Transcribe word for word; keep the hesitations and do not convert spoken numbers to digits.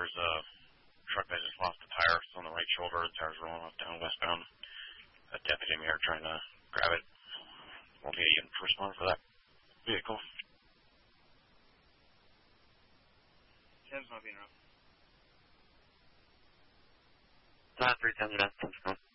there's a truck that just lost a tire. It's on the right shoulder. The tire's rolling off down westbound. A deputy and me are trying to grab it. We'll need you in first respond for that vehicle. Tim's not being around. Not three times, that's